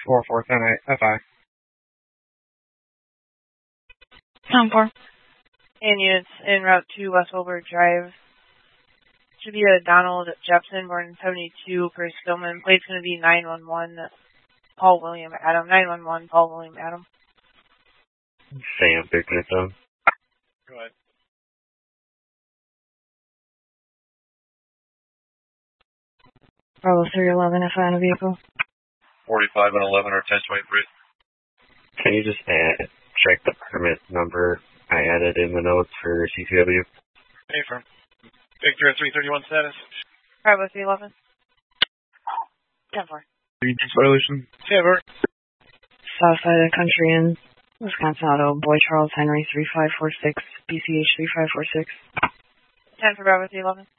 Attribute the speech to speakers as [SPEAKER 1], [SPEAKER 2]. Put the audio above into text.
[SPEAKER 1] 4410 FI.
[SPEAKER 2] Town 4.
[SPEAKER 3] And units en route to West Wilbur Drive. Should be a Donald Jepson, born in 72, per Stillman. Plate's going to be 911 Paul William Adam. 911 Paul William Adam.
[SPEAKER 4] Sam, picking it up.
[SPEAKER 5] Go ahead.
[SPEAKER 2] Bravo 311 FI on a vehicle.
[SPEAKER 5] 45 and 11 or 1023.
[SPEAKER 4] Can you just check the permit number I added in the notes for CCW?
[SPEAKER 5] Hey, firm. Victor 331 status.
[SPEAKER 3] Bravo 311.
[SPEAKER 2] 10-4.
[SPEAKER 1] Violation.
[SPEAKER 5] Favor.
[SPEAKER 2] South side of the country in Wisconsin Auto. Boy Charles Henry 3546. BCH 3546.
[SPEAKER 3] 10 for Bravo 311.